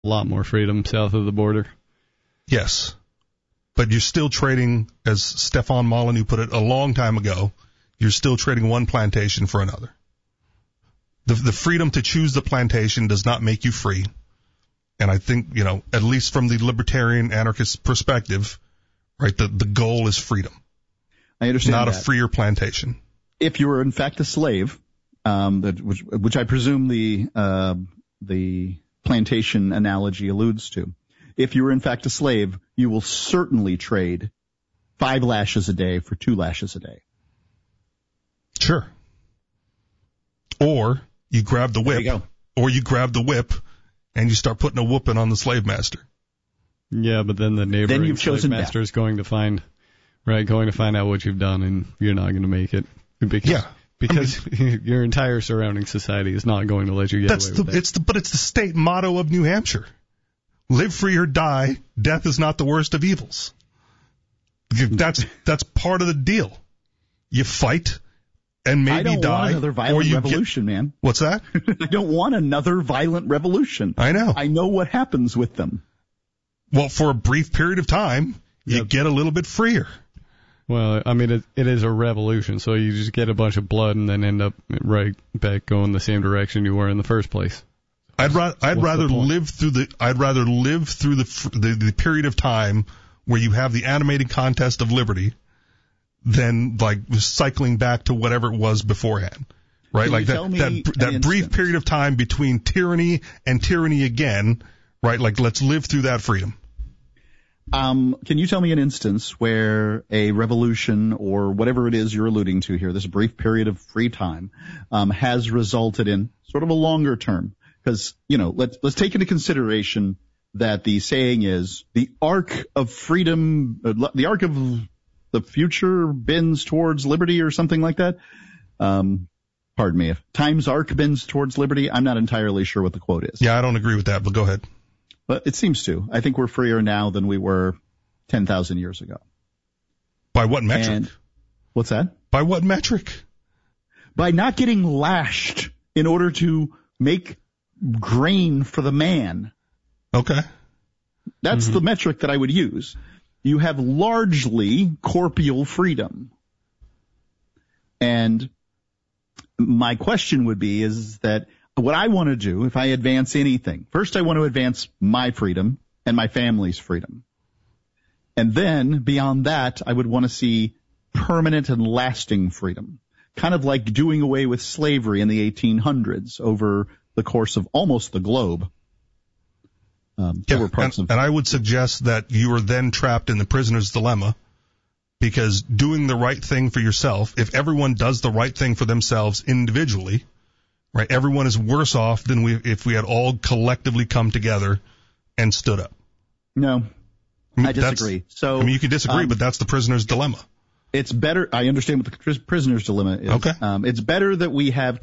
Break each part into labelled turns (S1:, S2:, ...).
S1: a lot more freedom south of the border.
S2: Yes. But you're still trading, as Stefan Molyneux put it a long time ago, you're still trading one plantation for another. The freedom to choose the plantation does not make you free. And I think, at least from the libertarian anarchist perspective, right, the goal is freedom.
S3: I understand
S2: not
S3: that.
S2: A freer plantation.
S3: If you were in fact a slave, which I presume the plantation analogy alludes to, if you were in fact a slave, you will certainly trade 5 lashes a day for 2 lashes a day.
S2: Sure. Or you grab the whip. Or you grab the whip and you start putting a whooping on the slave master.
S1: Yeah, but then the neighboring slave master is going to find out what you've done, and you're not going to make it. Because your entire surrounding society is not going to let you get away with it.
S2: But it's the state motto of New Hampshire. Live free or die. Death is not the worst of evils. That's part of the deal. You fight and maybe die.
S3: I don't want another violent revolution, man.
S2: What's that?
S3: I don't want another violent revolution.
S2: I know.
S3: I know what happens with them.
S2: Well, for a brief period of time, you get a little bit freer.
S1: Well, I mean, it is a revolution, so you just get a bunch of blood and then end up right back going the same direction you were in the first place.
S2: I'd rather live through the period of time where you have the animated contest of liberty than like cycling back to whatever it was beforehand. Right?
S3: Can
S2: like that brief period of time between tyranny and tyranny again, right? Like let's live through that freedom.
S3: Can you tell me an instance where a revolution or whatever it is you're alluding to here, this brief period of free time, has resulted in sort of a longer term? Because, let's take into consideration that the saying is the arc of freedom, the arc of the future bends towards liberty or something like that. Pardon me, if time's arc bends towards liberty, I'm not entirely sure what the quote is.
S2: Yeah, I don't agree with that, but go ahead.
S3: But it seems to. I think we're freer now than we were 10,000 years ago.
S2: By what metric?
S3: What's that?
S2: By what metric?
S3: By not getting lashed in order to make grain for the man.
S2: Okay.
S3: That's the metric that I would use. You have largely corporeal freedom. And my question would be is that what I want to do, if I advance anything, first I want to advance my freedom and my family's freedom. And then, beyond that, I would want to see permanent and lasting freedom. Kind of like doing away with slavery in the 1800s over the course of almost the globe. And
S2: I would suggest that you are then trapped in the prisoner's dilemma, because doing the right thing for yourself, if everyone does the right thing for themselves individually, right, everyone is worse off than if we had all collectively come together and stood up.
S3: No, I disagree.
S2: You can disagree, but that's the prisoner's dilemma.
S3: It's better. I understand what the prisoner's dilemma is.
S2: Okay.
S3: It's better that we have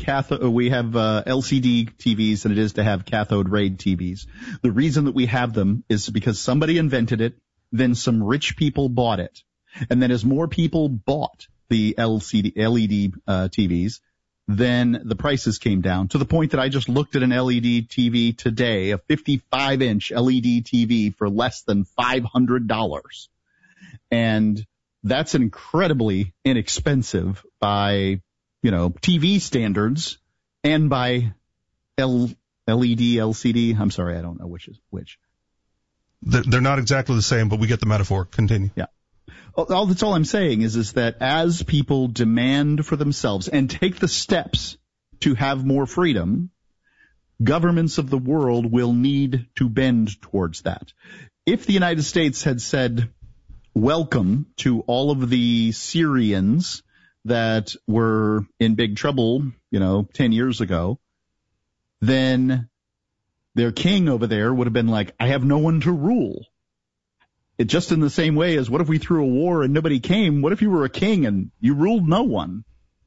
S3: LCD TVs than it is to have cathode ray TVs. The reason that we have them is because somebody invented it, then some rich people bought it, and then as more people bought the LED TVs, then the prices came down to the point that I just looked at an LED TV today, a 55-inch LED TV for less than $500, and that's incredibly inexpensive by, TV standards and by LED, LCD. I'm sorry, I don't know which is which.
S2: They're not exactly the same, but we get the metaphor. Continue.
S3: Yeah. That's all I'm saying is that as people demand for themselves and take the steps to have more freedom, governments of the world will need to bend towards that. If the United States had said, welcome to all of the Syrians that were in big trouble, 10 years ago, then their king over there would have been like, I have no one to rule. It just in the same way as what if we threw a war and nobody came? What if you were a king and you ruled no one?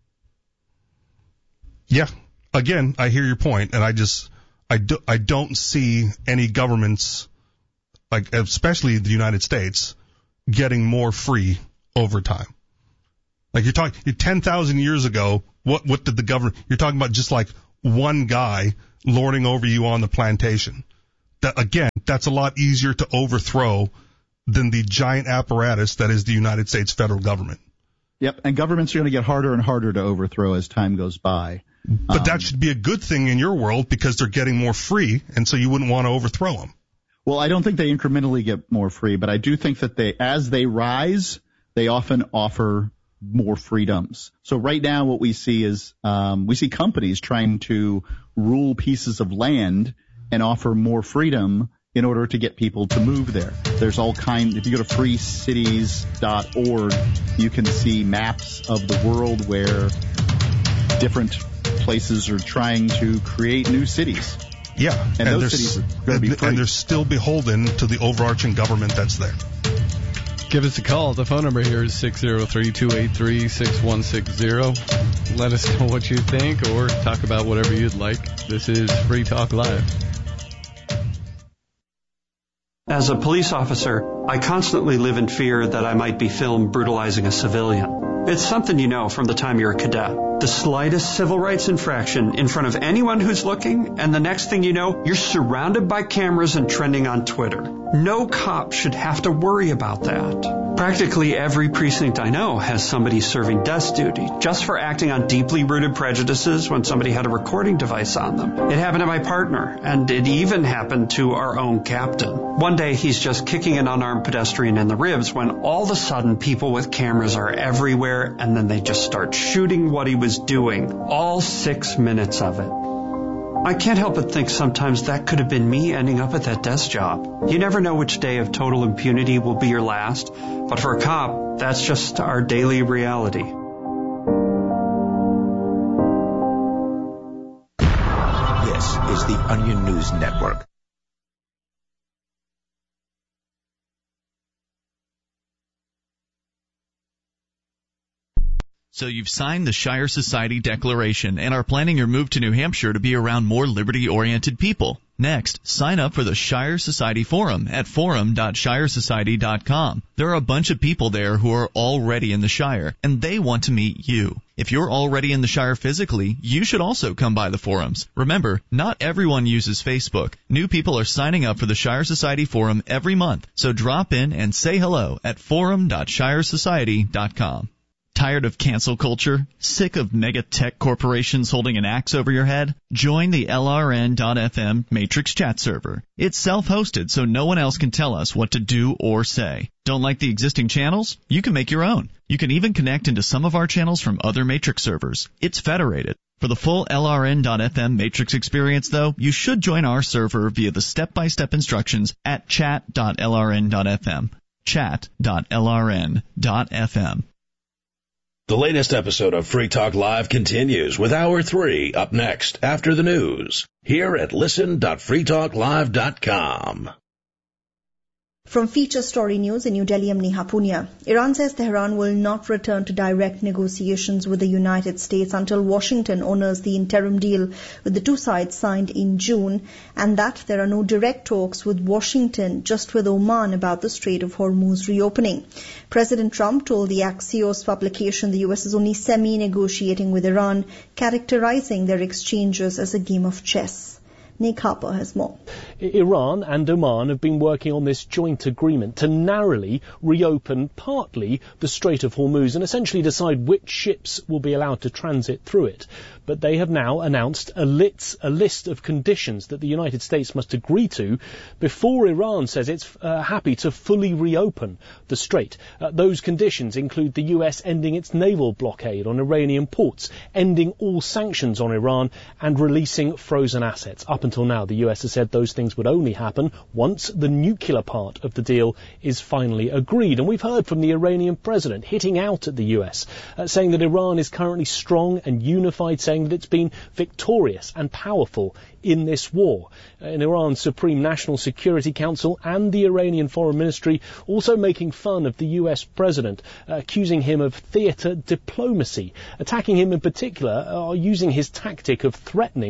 S2: Yeah. Again, I hear your point, and I don't see any governments, like especially the United States, getting more free over time. Like you're talking 10,000 years ago, what did the government, you're talking about just like one guy lording over you on the plantation. That's a lot easier to overthrow than the giant apparatus that is the United States federal government.
S3: Yep, and governments are going to get harder and harder to overthrow as time goes by.
S2: But that should be a good thing in your world because they're getting more free, and so you wouldn't want to overthrow them.
S3: Well, I don't think they incrementally get more free, but I do think that as they rise, they often offer more freedoms. So right now what we see is we see companies trying to rule pieces of land and offer more freedom in order to get people to move there. There's all kinds. If you go to freecities.org, you can see maps of the world where different places are trying to create new cities.
S2: Yeah,
S3: and those cities are going to be free.
S2: And they're still beholden to the overarching government that's there.
S1: Give us a call. The phone number here is 603-283-6160. Let us know what you think or talk about whatever you'd like. This is Free Talk Live.
S4: As a police officer, I constantly live in fear that I might be filmed brutalizing a civilian. It's something you know from the time you're a cadet. The slightest civil rights infraction in front of anyone who's looking, and the next thing you know, you're surrounded by cameras and trending on Twitter. No cop should have to worry about that. Practically every precinct I know has somebody serving desk duty just for acting on deeply rooted prejudices when somebody had a recording device on them. It happened to my partner, and it even happened to our own captain. One day he's just kicking an unarmed pedestrian in the ribs when all of a sudden people with cameras are everywhere, and then they just start shooting what he was doing, all 6 minutes of it. I can't help but think sometimes that could have been me ending up at that desk job. You never know which day of total impunity will be your last, but for a cop, that's just our daily reality.
S5: This is the Onion News Network.
S6: So you've signed the Shire Society Declaration and are planning your move to New Hampshire to be around more liberty-oriented people. Next, sign up for the Shire Society Forum at forum.shiresociety.com. There are a bunch of people there who are already in the Shire, and they want to meet you. If you're already in the Shire physically, you should also come by the forums. Remember, not everyone uses Facebook. New people are signing up for the Shire Society Forum every month, so drop in and say hello at forum.shiresociety.com. Tired of cancel culture? Sick of mega tech corporations holding an axe over your head? Join the LRN.FM Matrix chat server. It's self-hosted, so no one else can tell us what to do or say. Don't like the existing channels? You can make your own. You can even connect into some of our channels from other Matrix servers. It's federated. For the full LRN.FM Matrix experience, though, you should join our server via the step-by-step instructions at chat.lrn.fm. Chat.lrn.fm.
S7: The latest episode of Free Talk Live continues with Hour 3 up next after the news here at listen.freetalklive.com.
S8: From Feature Story News in New Delhi, I'm Neha Punya. Iran says Tehran will not return to direct negotiations with the United States until Washington honors the interim deal with the two sides signed in June, and that there are no direct talks with Washington, just with Oman about the Strait of Hormuz reopening. President Trump told the Axios publication the U.S. is only semi-negotiating with Iran, characterizing their exchanges as a game of chess. Nick Harper has more.
S9: Iran and Oman have been working on this joint agreement to narrowly reopen partly the Strait of Hormuz and essentially decide which ships will be allowed to transit through it. But they have now announced a list of conditions that the United States must agree to before Iran says it's happy to fully reopen the strait. Those conditions include the US ending its naval blockade on Iranian ports, ending all sanctions on Iran, and releasing frozen assets. Up until now, the US has said those things would only happen once the nuclear part of the deal is finally agreed. And we've heard from the Iranian president hitting out at the US, saying that Iran is currently strong and unified, saying that it's been victorious and powerful in this war. In Iran's Supreme National Security Council and the Iranian Foreign Ministry also making fun of the US president, accusing him of theatre diplomacy, attacking him in particular, using his tactic of threatening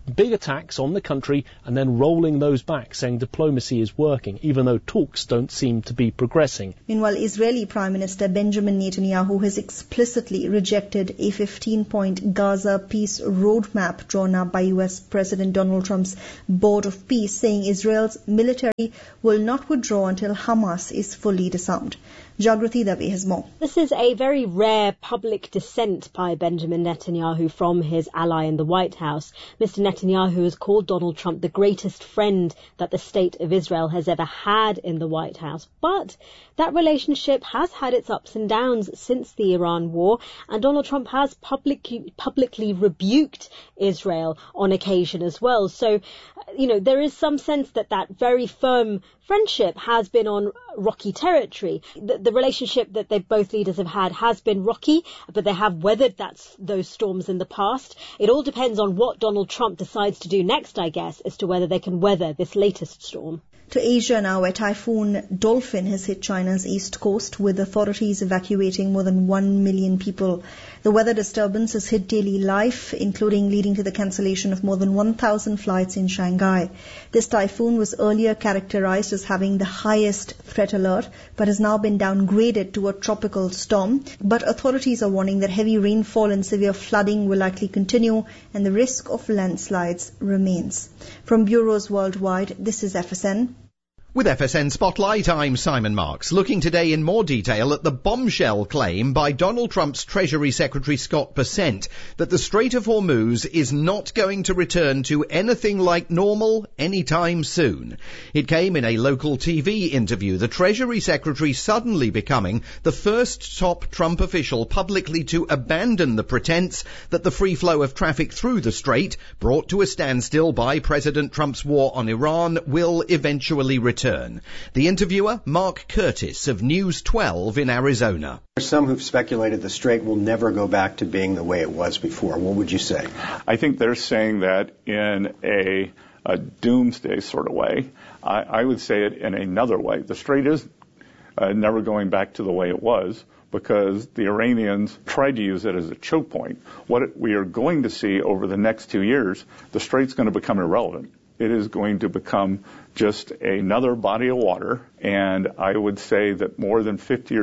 S9: big attacks on the country and then rolling those back, saying diplomacy is working, even though talks don't seem to be progressing.
S8: Meanwhile, Israeli Prime Minister Benjamin Netanyahu has explicitly rejected a 15-point Gaza peace roadmap drawn up by US President Donald Trump's Board of Peace, saying Israel's military will not withdraw until Hamas is fully disarmed. Jagrati Dave has more.
S10: This is a very rare public dissent by Benjamin Netanyahu from his ally in the White House. Mr. Netanyahu has called Donald Trump the greatest friend that the state of Israel has ever had in the White House. But that relationship has had its ups and downs since the Iran war, and Donald Trump has publicly rebuked Israel on occasion as well. So, there is some sense that very firm friendship has been on rocky territory. The relationship that both leaders have had has been rocky, but they have weathered those storms in the past. It all depends on what Donald Trump decides to do next, I guess, as to whether they can weather this latest storm.
S8: To Asia now, where Typhoon Dolphin has hit China's east coast, with authorities evacuating more than 1 million people. The weather disturbance has hit daily life, including leading to the cancellation of more than 1,000 flights in Shanghai. This typhoon was earlier characterized as having the highest threat alert, but has now been downgraded to a tropical storm. But authorities are warning that heavy rainfall and severe flooding will likely continue, and the risk of landslides remains. From bureaus worldwide, this is FSN.
S11: With FSN Spotlight, I'm Simon Marks, looking today in more detail at the bombshell claim by Donald Trump's Treasury Secretary Scott Bessent that the Strait of Hormuz is not going to return to anything like normal anytime soon. It came in a local TV interview, the Treasury Secretary suddenly becoming the first top Trump official publicly to abandon the pretense that the free flow of traffic through the strait, brought to a standstill by President Trump's war on Iran, will eventually return. The interviewer, Mark Curtis of News 12 in Arizona.
S12: There are some who've speculated the strait will never go back to being the way it was before. What would you say?
S13: I think they're saying that in a doomsday sort of way. I would say it in another way. The strait is never going back to the way it was, because the Iranians tried to use it as a choke point. What we are going to see over the next 2 years, the strait's going to become irrelevant. It is going to become just another body of water, and I would say that more than 50 or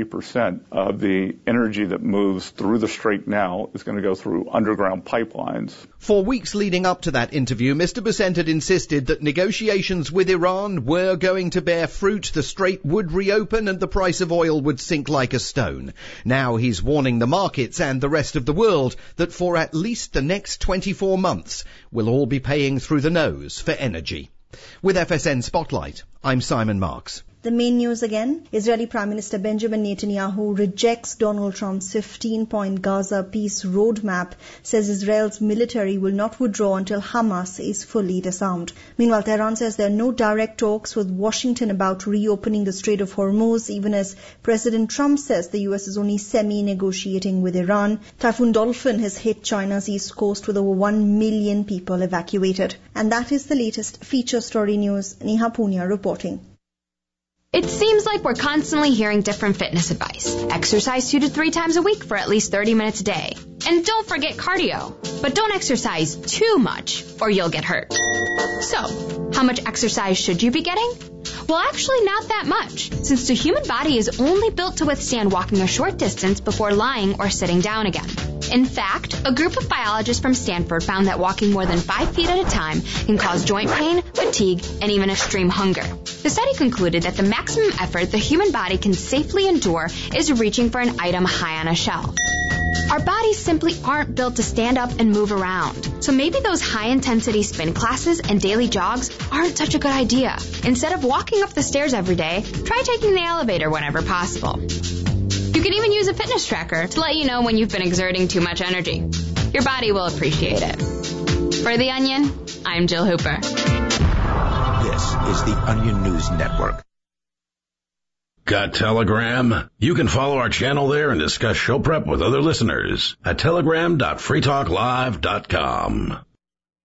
S13: 70% of the energy that moves through the strait now is going to go through underground pipelines.
S11: For weeks leading up to that interview, Mr. Bessent had insisted that negotiations with Iran were going to bear fruit, the strait would reopen, and the price of oil would sink like a stone. Now he's warning the markets and the rest of the world that for at least the next 24 months, we'll all be paying through the nose for energy. With FSN Spotlight, I'm Simon Marks.
S8: The main news again. Israeli Prime Minister Benjamin Netanyahu rejects Donald Trump's 15-point Gaza peace roadmap, says Israel's military will not withdraw until Hamas is fully disarmed. Meanwhile, Tehran says there are no direct talks with Washington about reopening the Strait of Hormuz, even as President Trump says the US is only semi-negotiating with Iran. Typhoon Dolphin has hit China's east coast with over 1 million people evacuated. And that is the latest feature story news. Neha Punia reporting.
S14: It seems like we're constantly hearing different fitness advice. Exercise 2 to 3 times a week for at least 30 minutes a day. And don't forget cardio. But don't exercise too much or you'll get hurt. So, how much exercise should you be getting? Well, actually not that much, since the human body is only built to withstand walking a short distance before lying or sitting down again. In fact, a group of biologists from Stanford found that walking more than 5 feet at a time can cause joint pain, fatigue, and even extreme hunger. The study concluded that the maximum effort the human body can safely endure is reaching for an item high on a shelf. Our bodies simply aren't built to stand up and move around. So maybe those high-intensity spin classes and daily jogs aren't such a good idea. Instead of walking up the stairs every day, try taking the elevator whenever possible. You can even use a fitness tracker to let you know when you've been exerting too much energy. Your body will appreciate it. For The Onion, I'm Jill Hooper.
S5: This is The Onion News Network.
S7: Got Telegram? You can follow our channel there and discuss show prep with other listeners at telegram.freetalklive.com.